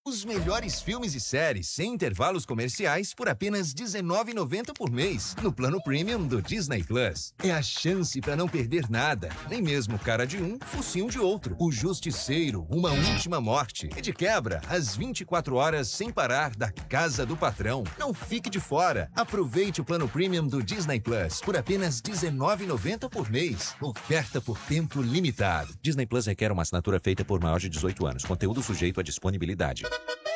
Os melhores filmes e séries sem intervalos comerciais por apenas R$19,90 por mês no plano Premium do Disney Plus. É a chance para não perder nada, nem mesmo cara de um, focinho de outro. O Justiceiro, Uma Última Morte e de quebra, às 24 horas sem parar da casa do patrão. Não fique de fora. Aproveite o plano Premium do Disney Plus por apenas R$19,90 por mês. Oferta por tempo limitado. Disney Plus requer uma assinatura feita por maior de 18 anos. Conteúdo sujeito à disponibilidade.